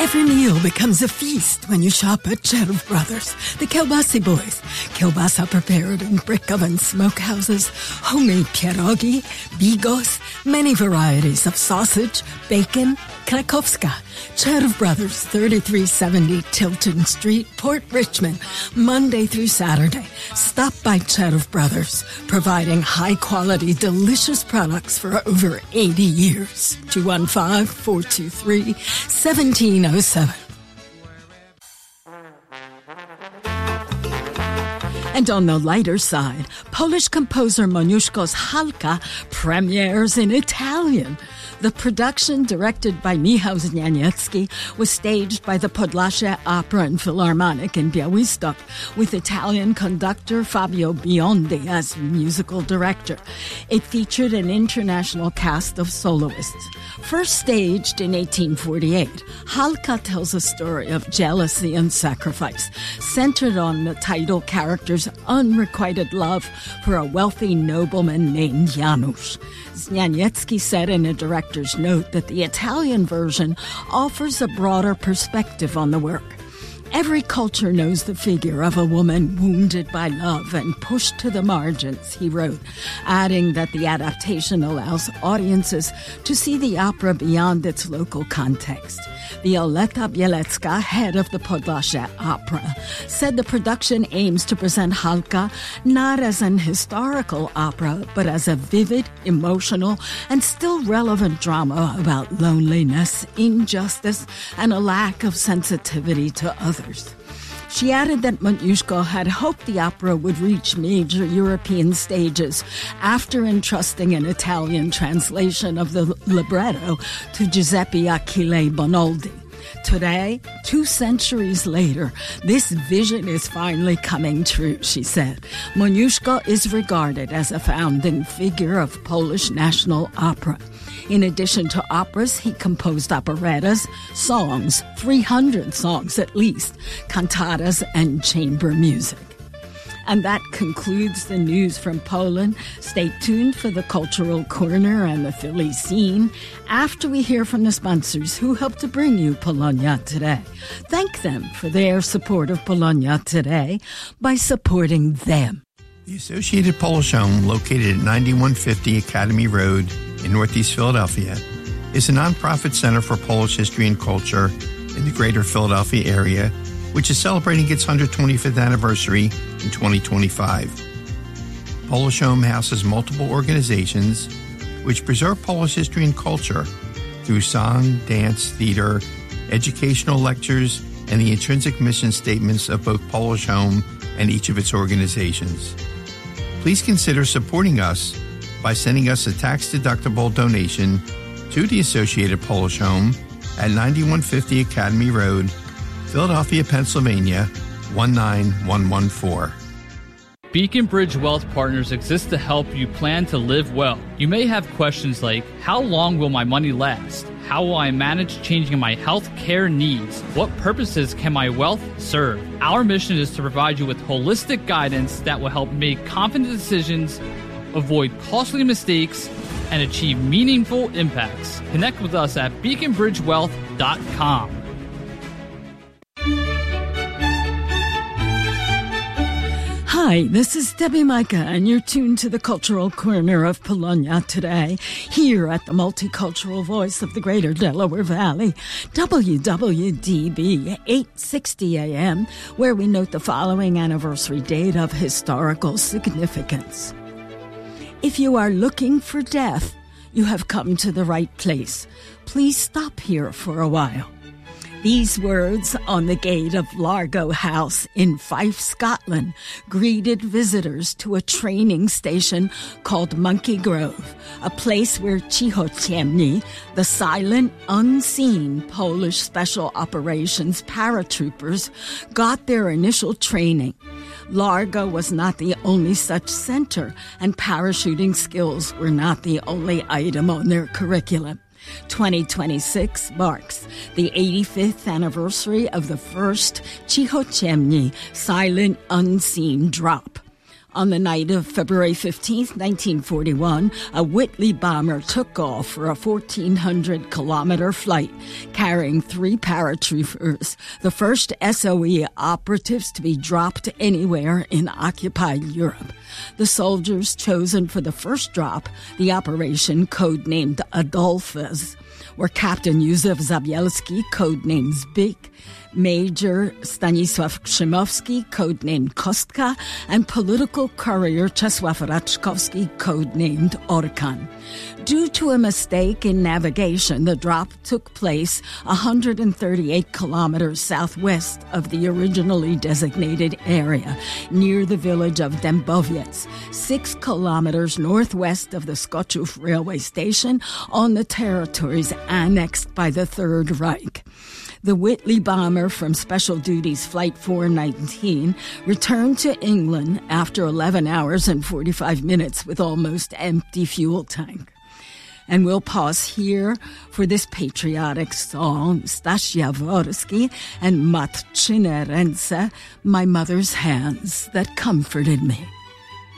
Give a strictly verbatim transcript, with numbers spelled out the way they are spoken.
Every meal becomes a feast when you shop at Cherv Brothers. The Kielbasa Boys. Kielbasa prepared in brick oven smokehouses, homemade pierogi, bigos, many varieties of sausage, bacon, Krakowska. Cherv Brothers, thirty-three seventy Tilton Street, Port Richmond, Monday through Saturday. Stop by Cherv Brothers, providing high-quality, delicious products for over eighty years. two one five, four two three, one seven zero seven. And on the lighter side, Polish composer Moniuszko's Halka premieres in Italian. The production, directed by Michał Znianiecki, was staged by the Podlasie Opera and Philharmonic in Białystok, with Italian conductor Fabio Biondi as musical director. It featured an international cast of soloists. First staged in eighteen forty-eight, Halka tells a story of jealousy and sacrifice, centered on the title character's unrequited love for a wealthy nobleman named Janusz. Znianiecki said in a director's note that the Italian version offers a broader perspective on the work. Every culture knows the figure of a woman wounded by love and pushed to the margins, he wrote, adding that the adaptation allows audiences to see the opera beyond its local context. Violeta Bielecka, head of the Podlasie Opera, said the production aims to present Halka not as an historical opera, but as a vivid, emotional, and still relevant drama about loneliness, injustice, and a lack of sensitivity to others. She added that Moniuszko had hoped the opera would reach major European stages after entrusting an Italian translation of the libretto to Giuseppe Achille Bonaldi. Today, two centuries later, this vision is finally coming true, she said. Moniuszko is regarded as a founding figure of Polish national opera. In addition to operas, he composed operettas, songs, three hundred songs at least, cantatas, and chamber music. And that concludes the news from Poland. Stay tuned for the Cultural Corner and the Philly Scene after we hear from the sponsors who help to bring you Polonia Today. Thank them for their support of Polonia Today by supporting them. The Associated Polish Home, located at ninety-one fifty Academy Road in Northeast Philadelphia, is a nonprofit center for Polish history and culture in the greater Philadelphia area, which is celebrating its one hundred twenty-fifth anniversary in twenty twenty-five. Polish Home houses multiple organizations which preserve Polish history and culture through song, dance, theater, educational lectures, and the intrinsic mission statements of both Polish Home and each of its organizations. Please consider supporting us by sending us a tax-deductible donation to the Associated Polish Home at ninety-one fifty Academy Road, Philadelphia, Pennsylvania, one nine one one four. Beacon Bridge Wealth Partners exists to help you plan to live well. You may have questions like, how long will my money last? How will I manage changing my health care needs? What purposes can my wealth serve? Our mission is to provide you with holistic guidance that will help make confident decisions, avoid costly mistakes, and achieve meaningful impacts. Connect with us at beacon bridge wealth dot com. Hi, this is Debbie Micah, and you're tuned to the Cultural Corner of Polonia Today, here at the multicultural voice of the Greater Delaware Valley, W W D B eight sixty A M, where we note the following anniversary date of historical significance. If you are looking for death, you have come to the right place. Please stop here for a while. These words on the gate of Largo House in Fife, Scotland, greeted visitors to a training station called Monkey Grove, a place where Cichociemni, the silent, unseen Polish Special Operations paratroopers, got their initial training. Largo was not the only such center, and parachuting skills were not the only item on their curriculum. twenty twenty-six marks the eighty-fifth anniversary of the first Cichociemni silent unseen drop. On the night of February fifteenth, nineteen forty-one, a Whitley bomber took off for a fourteen hundred kilometer flight, carrying three paratroopers, the first S O E operatives to be dropped anywhere in occupied Europe. The soldiers chosen for the first drop, the operation codenamed Adolphus, were Captain Józef Zabielski, codenamed Zbyk, Major Stanisław Krzymowski, codenamed Kostka, and political courier Czesław Raczkowski, codenamed Orkan. Due to a mistake in navigation, the drop took place one hundred thirty-eight kilometers southwest of the originally designated area, near the village of Dębowiec, six kilometers northwest of the Skoczów railway station on the territories annexed by the Third Reich. The Whitley bomber from Special Duties Flight four nineteen returned to England after eleven hours and forty-five minutes with almost empty fuel tank. And we'll pause here for this patriotic song, Staś Jaworski and Matczyne Ręce, My Mother's Hands That Comforted Me.